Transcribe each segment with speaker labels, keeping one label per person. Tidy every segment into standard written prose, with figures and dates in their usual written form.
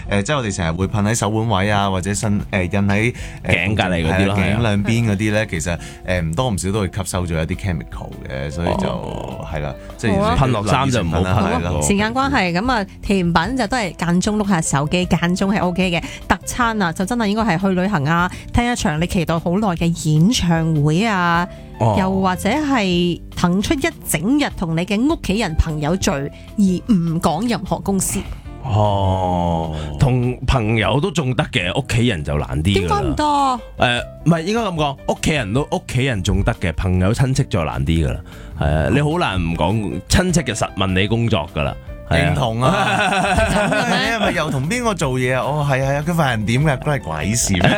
Speaker 1: 即係我哋成日會噴喺手腕位啊，或者印喺
Speaker 2: 頸隔離嗰啲咯，
Speaker 1: 頸兩邊嗰啲咧，其實唔多唔少都會吸收咗一啲 chemical 嘅，所以就係啦，即係
Speaker 2: 噴落衫就唔好噴啦。
Speaker 3: 時間關係咁啊，甜品就都係間中碌下手機，間中係 OK 嘅。特餐啊，就真係應該係去旅行啊，聽一場你期待好耐嘅演唱會啊，又或者係騰出一整日同你嘅屋企人朋友聚，而唔講任何公司。
Speaker 2: 同朋友都仲得嘅，屋企人就難啲。
Speaker 3: 點解唔得？
Speaker 2: 唔係應該咁講，屋企人仲得嘅，朋友親戚就難啲噶啦。係啊，你好難唔講親戚嘅實問你工作噶啦。
Speaker 1: 認同啊！你係咪又同邊個做嘢啊？哦，係啊，佢份人點嘅，關係鬼事咩？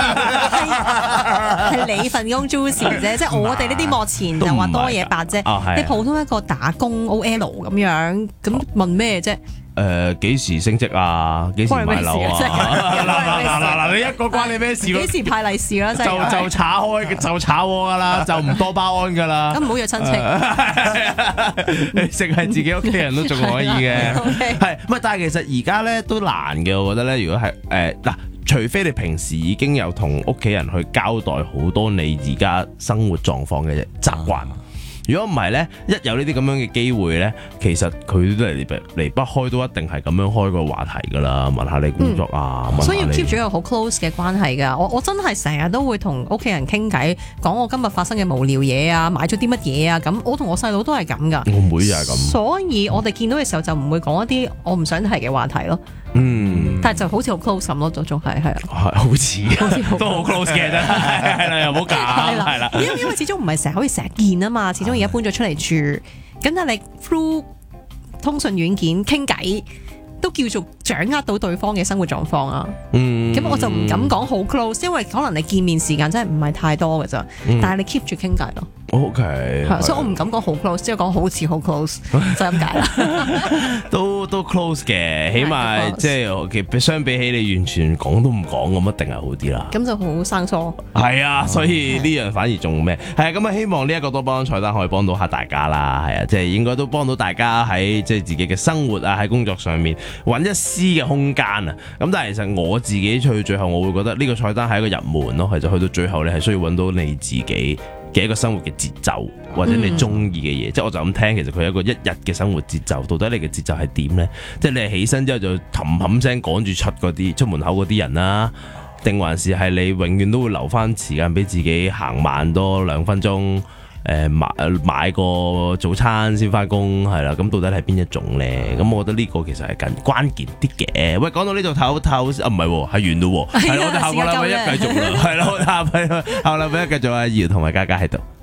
Speaker 3: 係你份工 juicy 啫，即係我哋呢啲幕前就話多嘢白啫。你普通一個打工 OL 咁樣，咁問咩啫？
Speaker 2: 幾時升職啊？幾時買樓啊？嗱，你一個關你咩事？
Speaker 3: 幾時派利是啦？
Speaker 2: 就炒開就炒我噶啦，就唔多包安噶啦。
Speaker 3: 咁唔好約親戚，
Speaker 2: 你淨係自己屋企人都仲可以嘅。係，唔係？但係其實而家咧都難嘅，我覺得咧，如果係嗱，除非你平時已經有同屋企人去交代好多你而家生活狀況嘅習慣。如果唔係咧，一有呢啲咁樣嘅機會咧，其實佢都離不開都一定係咁樣開個話題噶啦，問下你工作啊，
Speaker 3: 所以要 keep 住一個好 close 嘅關係噶。我真係成日都會同屋企人傾偈，講我今日發生嘅無聊嘢啊，買咗啲乜嘢啊，咁我同我細佬都係咁噶。
Speaker 2: 我妹又係咁。
Speaker 3: 所以我哋見到嘅時候就唔會講一啲我唔想提嘅話題咯。但係就好似好 close 咁咯，仲係
Speaker 2: 好似都好 close 嘅啫，係啦，又唔好假，係啦，
Speaker 3: 因為始終唔係可以成日見啊嘛，始終而家搬咗出嚟住，咁但係你 through 通訊軟件傾偈都叫做掌握到對方嘅生活狀況啊。咁我就唔敢講好 close， 因為可能你見面時間真係唔係太多嘅咋，但係你 keep 住傾偈咯。
Speaker 2: OK，
Speaker 3: 所以我唔敢講好 close， 即係講好似好 close 就咁解啦。
Speaker 2: 都 close 嘅，起碼即係相比起你完全講都唔講咁，一定係好啲啦。
Speaker 3: 咁就好生疏。
Speaker 2: 係啊，所以呢樣反而仲咩？係啊，咁啊希望呢一個多巴胺菜單可以幫到下大家啦。係啊，即係應該都幫到大家喺即係自己嘅生活啊，喺工作上面揾一絲嘅空間啊。咁但係其實我自己去最後，我會覺得呢個菜單係一個入門咯。其實去到最後，你係需要揾到你自己嘅一個生活嘅節奏，或者你中意嘅嘢，即係我就咁聽，其實佢係一個一日嘅生活節奏。到底你嘅節奏係點呢？即係你係起身之後就冚聲趕住出門口嗰啲人啦，定還是係你永遠都會留翻時間俾自己行慢多2分鐘？買個早餐先翻工，係啦，咁到底係邊一種咧？咁我覺得呢個其實係更關鍵啲嘅。喂，講到呢度唞，唔係，係完咯，係我哋下個禮拜一繼續啦，係啦，下個禮拜一繼續阿姚同埋嘉嘉喺度。